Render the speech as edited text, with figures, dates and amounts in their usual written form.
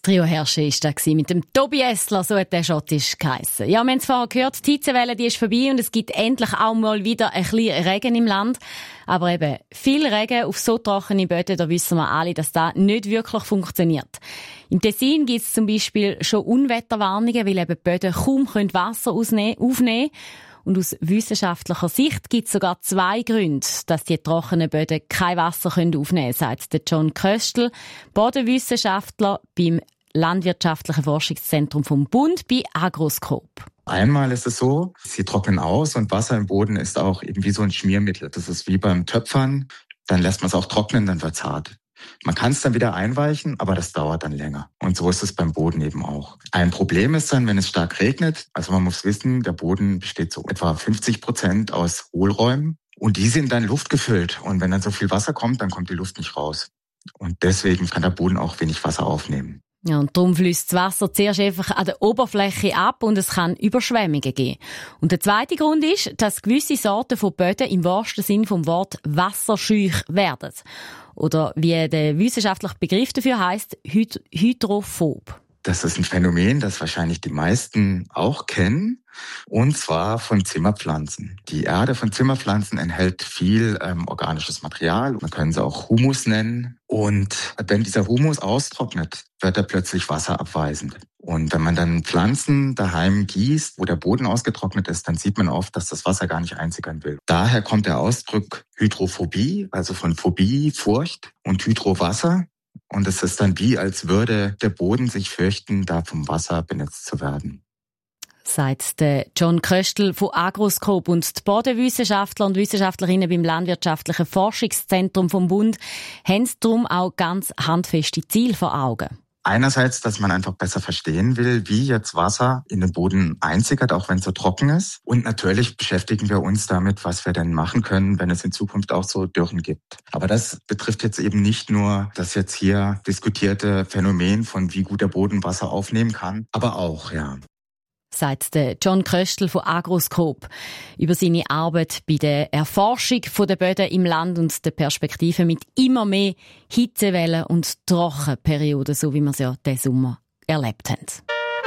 Trio Herrsche war das mit dem Tobi Essler, so hat der Schottisch geheissen. Ja, wir haben es vorher gehört, die Hitzewelle, die ist vorbei und es gibt endlich auch mal wieder ein bisschen Regen im Land. Aber eben, viel Regen auf so trockene Böden, da wissen wir alle, dass das nicht wirklich funktioniert. Im Tessin gibt es zum Beispiel schon Unwetterwarnungen, weil eben die Böden kaum Wasser aufnehmen können. Und aus wissenschaftlicher Sicht gibt es sogar 2 Gründe, dass die trockenen Böden kein Wasser aufnehmen können, sagt der John Köstl, Bodenwissenschaftler beim Landwirtschaftlichen Forschungszentrum vom Bund bei Agroscope. Einmal ist es so, sie trocknen aus und Wasser im Boden ist auch irgendwie so ein Schmiermittel. Das ist wie beim Töpfern, dann lässt man es auch trocknen, dann wird's hart. Man kann es dann wieder einweichen, aber das dauert dann länger. Und so ist es beim Boden eben auch. Ein Problem ist dann, wenn es stark regnet, also man muss wissen, der Boden besteht so etwa 50% aus Hohlräumen und die sind dann luftgefüllt. Und wenn dann so viel Wasser kommt, dann kommt die Luft nicht raus. Und deswegen kann der Boden auch wenig Wasser aufnehmen. Ja, und darum fließt das Wasser zuerst einfach an der Oberfläche ab und es kann Überschwemmungen geben. Und der zweite Grund ist, dass gewisse Sorten von Böden im wahrsten Sinn vom Wort wasserscheuch werden. Oder wie der wissenschaftliche Begriff dafür heisst, hydrophob. Das ist ein Phänomen, das wahrscheinlich die meisten auch kennen, und zwar von Zimmerpflanzen. Die Erde von Zimmerpflanzen enthält viel organisches Material. Man kann sie auch Humus nennen. Und wenn dieser Humus austrocknet, wird er plötzlich wasserabweisend. Und wenn man dann Pflanzen daheim gießt, wo der Boden ausgetrocknet ist, dann sieht man oft, dass das Wasser gar nicht einsickern will. Daher kommt der Ausdruck Hydrophobie, also von Phobie, Furcht, und Hydrowasser. Und es ist dann wie, als würde der Boden sich fürchten, da vom Wasser benutzt zu werden. Sagt der John Köstl von Agroscope, und die Bodenwissenschaftler und Wissenschaftlerinnen beim Landwirtschaftlichen Forschungszentrum vom Bund haben darum auch ganz handfeste Ziele vor Augen. Einerseits, dass man einfach besser verstehen will, wie jetzt Wasser in den Boden einsickert, auch wenn es so trocken ist. Und natürlich beschäftigen wir uns damit, was wir denn machen können, wenn es in Zukunft auch so Dürren gibt. Aber das betrifft jetzt eben nicht nur das jetzt hier diskutierte Phänomen von wie gut der Boden Wasser aufnehmen kann, aber auch, ja. Sagt der John Köstl von Agroscope über seine Arbeit bei der Erforschung der Böden im Land und der Perspektive mit immer mehr Hitzewellen und Trockenperioden, so wie wir es ja diesen Sommer erlebt haben.